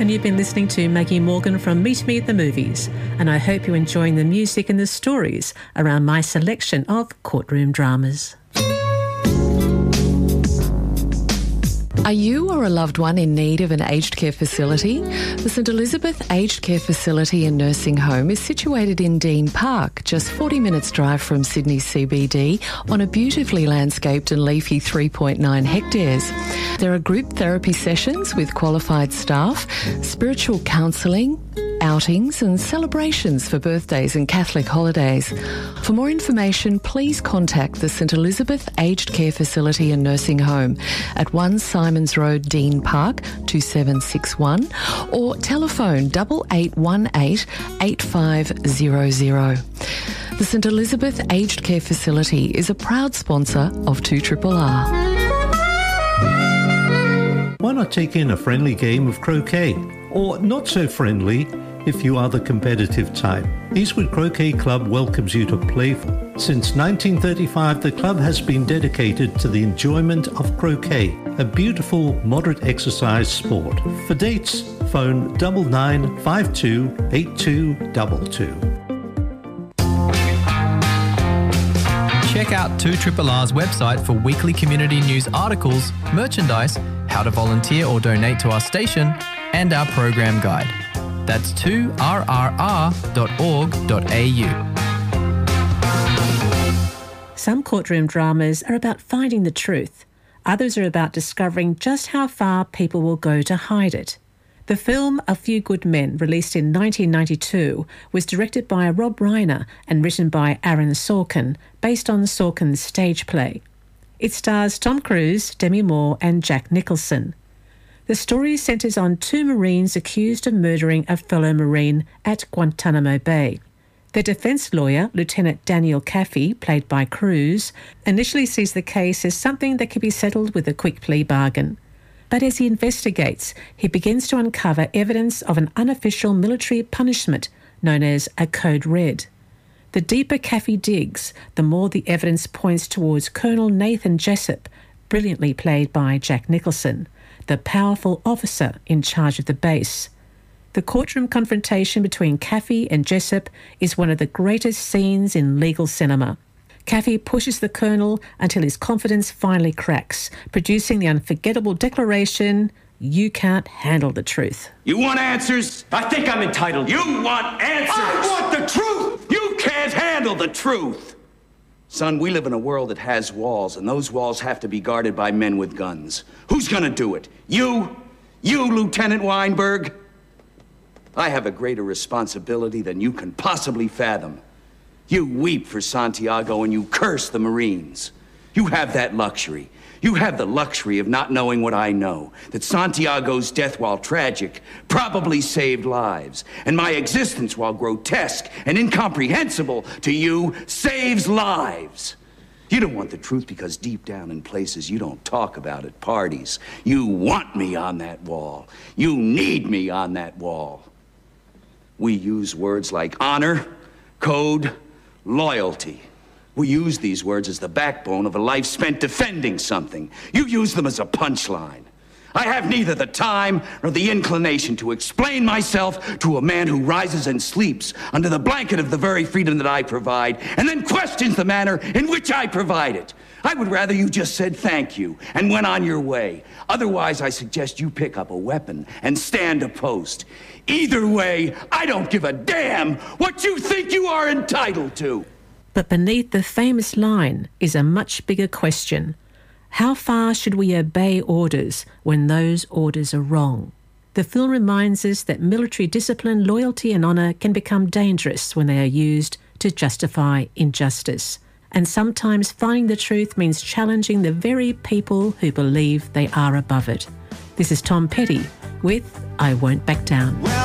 and you've been listening to Maggie Morgan from Meet Me at the Movies, and I hope you're enjoying the music and the stories around my selection of courtroom dramas. Are you or a loved one in need of an aged care facility? The St Elizabeth Aged Care Facility and Nursing Home is situated in Dean Park, just 40 minutes drive from Sydney CBD, on a beautifully landscaped and leafy 3.9 hectares. There are group therapy sessions with qualified staff, spiritual counselling, outings and celebrations for birthdays and Catholic holidays. For more information, please contact the St Elizabeth Aged Care Facility and Nursing Home at 1 Simons Road, Dean Park, 2761, or telephone 8818 8500. The St Elizabeth Aged Care Facility is a proud sponsor of 2RRR. Why not take in a friendly game of croquet? Or not so friendly if you are the competitive type. Eastwood Croquet Club welcomes you to play. Since 1935, the club has been dedicated to the enjoyment of croquet, a beautiful, moderate exercise sport. For dates, phone 9952 8222. Check out 2RRR's website for weekly community news articles, merchandise, how to volunteer or donate to our station, and our program guide. That's 2rrr.org.au. Some courtroom dramas are about finding the truth. Others are about discovering just how far people will go to hide it. The film A Few Good Men, released in 1992, was directed by Rob Reiner and written by Aaron Sorkin, based on Sorkin's stage play. It stars Tom Cruise, Demi Moore and Jack Nicholson. The story centres on two Marines accused of murdering a fellow Marine at Guantanamo Bay. Their defence lawyer, Lieutenant Daniel Kaffee, played by Cruise, initially sees the case as something that can be settled with a quick plea bargain. But as he investigates, he begins to uncover evidence of an unofficial military punishment known as a Code Red. The deeper Kaffee digs, the more the evidence points towards Colonel Nathan Jessup, brilliantly played by Jack Nicholson, the powerful officer in charge of the base. The courtroom confrontation between Kaffee and Jessup is one of the greatest scenes in legal cinema. Kaffee pushes the colonel until his confidence finally cracks, producing the unforgettable declaration, "You can't handle the truth." You want answers? I think I'm entitled. You want answers? I want the truth! You can't handle the truth! Son, we live in a world that has walls, and those walls have to be guarded by men with guns. Who's gonna do it? You? You, Lieutenant Weinberg? I have a greater responsibility than you can possibly fathom. You weep for Santiago and you curse the Marines. You have that luxury. You have the luxury of not knowing what I know, that Santiago's death, while tragic, probably saved lives, and my existence, while grotesque and incomprehensible to you, saves lives. You don't want the truth because deep down in places you don't talk about at parties, you want me on that wall. You need me on that wall. We use words like honor, code, loyalty. We use these words as the backbone of a life spent defending something. You use them as a punchline. I have neither the time nor the inclination to explain myself to a man who rises and sleeps under the blanket of the very freedom that I provide and then questions the manner in which I provide it. I would rather you just said thank you and went on your way. Otherwise, I suggest you pick up a weapon and stand a post. Either way, I don't give a damn what you think you are entitled to. But beneath the famous line is a much bigger question. How far should we obey orders when those orders are wrong? The film reminds us that military discipline, loyalty and honour can become dangerous when they are used to justify injustice. And sometimes finding the truth means challenging the very people who believe they are above it. This is Tom Petty with I Won't Back Down.